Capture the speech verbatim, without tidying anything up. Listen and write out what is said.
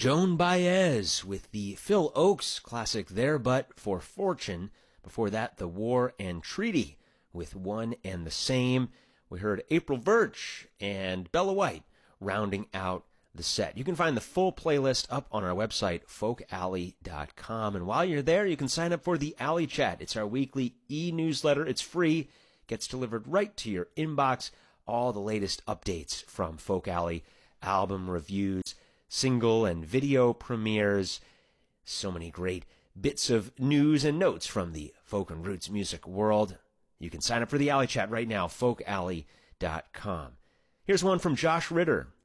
Joan Baez with the Phil Ochs classic There But for Fortune. Before that, The War and Treaty with One and the Same. We heard April Virch and Bella White rounding out the set. You can find the full playlist up on our website, folk alley dot com. And while you're there, you can sign up for the Alley Chat. It's our weekly e-newsletter. It's free. Gets delivered right to your inbox. All the latest updates from Folk Alley, album reviews, single and video premieres. So many great bits of news and notes from the folk and roots music world. You can sign up for the Alley Chat right now, folk alley dot com. Here's one from Josh Ritter.